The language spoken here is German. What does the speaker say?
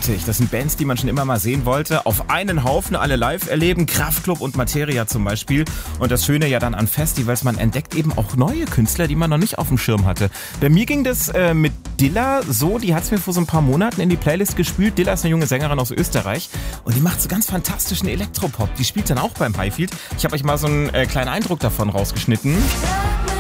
großartig. Das sind Bands, die man schon immer mal sehen wollte. Auf einen Haufen alle live erleben. Kraftklub und Materia zum Beispiel. Und das Schöne ja dann an Festivals, man entdeckt eben auch neue Künstler, die man noch nicht auf dem Schirm hatte. Bei mir ging das mit Dilla so, die hat es mir vor so ein paar Monaten in die Playlist gespült. Dilla ist eine junge Sängerin aus Österreich und die macht so ganz fantastischen Elektropop. Die spielt dann auch beim Highfield. Ich habe euch mal so einen kleinen Eindruck davon rausgeschnitten.